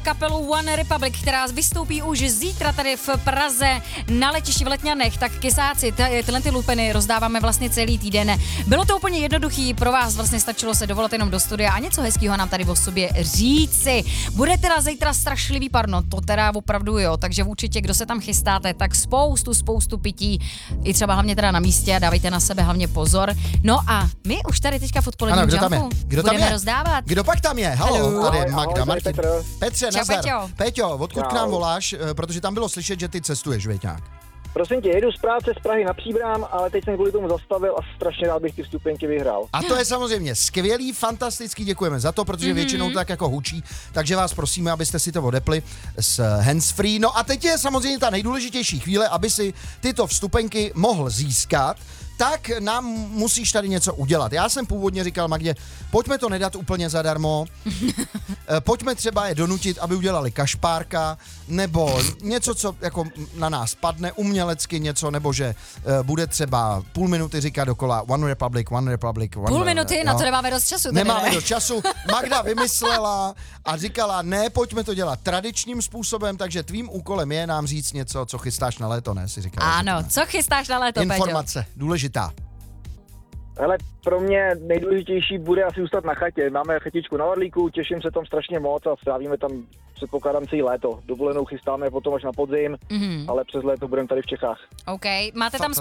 kapelu One Republic, která vystoupí už zítra tady v Praze na letišti v Letňanech. Tak kysáci, tyhle ty lupeny rozdáváme vlastně celý týden. Bylo to úplně jednoduchý, pro vás vlastně stačilo se dovolit jenom do studia a něco hezkého nám tady o sobě říci. Bude teda zítra strašlivý parno, to teda opravdu jo, takže určitě, kdo se tam chystáte, tak spoustu pití, i třeba hlavně teda na místě a dávejte na sebe hlavně pozor. No a my už tady teďka v odpoledním Jumpu budeme rozdávat. Kdo pak tam je? Haló, tady je Magda, Martin. Petře, čau, nazdar. Peťo, odkud k nám voláš? Protože tam bylo slyšet, že ty cestuješ, Věťák. Prosím tě, jedu z práce z Prahy na Příbram, ale teď jsem kvůli tomu zastavil a strašně rád bych ty vstupenky vyhrál. A to je samozřejmě skvělý, fantastický, děkujeme za to, protože většinou to tak jako hučí, takže vás prosíme, abyste si to odepli s handsfree. No a teď je samozřejmě ta nejdůležitější chvíle, aby si tyto vstupenky mohl získat, tak nám musíš tady něco udělat. Já jsem původně říkal Magdě, pojďme to nedat úplně zadarmo, pojďme třeba je donutit, aby udělali kašpárka, nebo něco, co jako na nás padne, umělecky něco, nebo že bude třeba půl minuty říkat dokola One Republic. Půl minuty, na to nemáme dost času. Nemáme dost času. Magda vymyslela a říkala, ne, pojďme to dělat tradičním způsobem, takže tvým úkolem je nám říct něco, co chystáš na léto, ne? Si říkala, ano, co chystáš na léto, Peťo? Informace, důležitá. Hele, pro mě nejdůležitější bude asi zůstat na chatě. Máme chatičku na Orlíku, těším se tam strašně moc a strávíme tam, předpokládám, celý léto. Dovolenou chystáme potom až na podzim, ale přes léto budeme tady v Čechách. OK, máte tam